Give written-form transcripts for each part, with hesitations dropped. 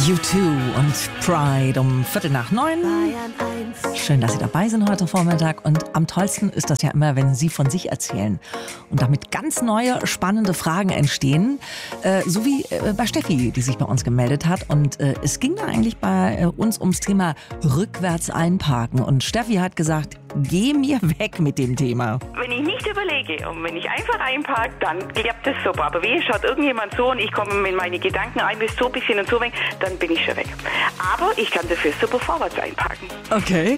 U2 und Pride um 8:45. Schön, dass Sie dabei sind heute Vormittag. Und am tollsten ist das ja immer, wenn Sie von sich erzählen und damit ganz neue, spannende Fragen entstehen. So wie bei Steffi, die sich bei uns gemeldet hat. Und es ging da eigentlich bei uns ums Thema rückwärts einparken. Und Steffi hat gesagt, geh mir weg mit dem Thema. Wenn ich nicht überlege und wenn ich einfach einparke, dann klappt das super. Aber wie schaut irgendjemand so und ich komme mit meinen Gedanken ein, bis so ein bisschen und so weg, dann bin ich schon weg. Aber ich kann dafür super vorwärts einparken. Okay,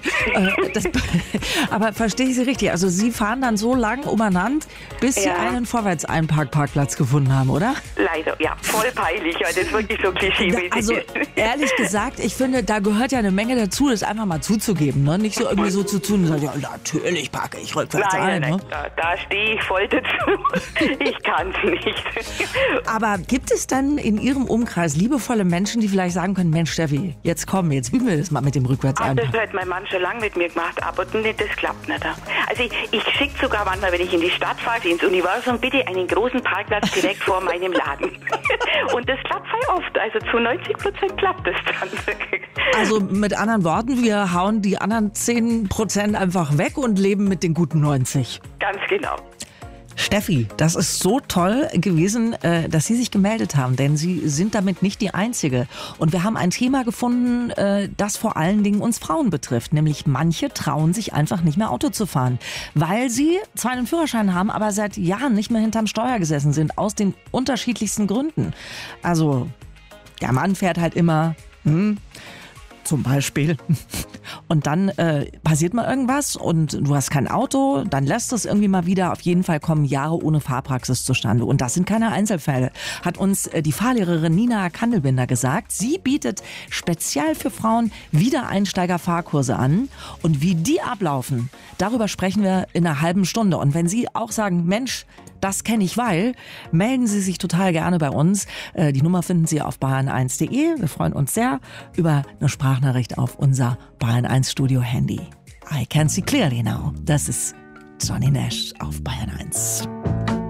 aber verstehe ich Sie richtig? Also Sie fahren dann so lang umeinander, bis Sie einen Vorwärts-Einparkparkplatz gefunden haben, oder? Leider, ja, voll peinlich, weil das wirklich so klischeemäßig also, ist. Ehrlich gesagt, ich finde, da gehört ja eine Menge dazu, das einfach mal zuzugeben, ne? Nicht so irgendwie so zu tun und sagen, ja, natürlich parke ich rückwärts ein. Nein, Ne? da stehe ich voll dazu. Ich kann es nicht. Aber gibt es dann in Ihrem Umkreis liebevolle Menschen, die vielleicht sagen können, Mensch Steffi, jetzt komm, jetzt üben wir das mal mit dem rückwärts Das einparken. hat mein Mann schon lange mit mir gemacht, aber das klappt nicht. Also ich schicke sogar manchmal, wenn ich in die Stadt fahre, ins Universum, bitte einen großen Parkplatz direkt vor meinem Laden. Und das klappt sehr oft, also zu 90% klappt das dann. Also mit anderen Worten, wir hauen die anderen 10% einfach weg und leben mit den guten 90. Ganz genau. Steffi, das ist so toll gewesen, dass Sie sich gemeldet haben, denn Sie sind damit nicht die Einzige. Und wir haben ein Thema gefunden, das vor allen Dingen uns Frauen betrifft. Nämlich manche trauen sich einfach nicht mehr Auto zu fahren, weil sie zwar einen Führerschein haben, aber seit Jahren nicht mehr hinterm Steuer gesessen sind, aus den unterschiedlichsten Gründen. Also der Mann fährt halt immer, zum Beispiel. Und dann passiert mal irgendwas und du hast kein Auto, dann lässt es irgendwie mal wieder. Auf jeden Fall kommen Jahre ohne Fahrpraxis zustande. Und das sind keine Einzelfälle, hat uns die Fahrlehrerin Nina Kandelbinder gesagt. Sie bietet speziell für Frauen Wiedereinsteiger-Fahrkurse an. Und wie die ablaufen, darüber sprechen wir in einer halben Stunde. Und wenn Sie auch sagen, Mensch, das kenne ich, weil, melden Sie sich total gerne bei uns. Die Nummer finden Sie auf bayern1.de. Wir freuen uns sehr über eine Sprachnachricht auf unser Bayern 1 Studio Handy. I can see clearly now. Das ist Johnny Nash auf Bayern 1.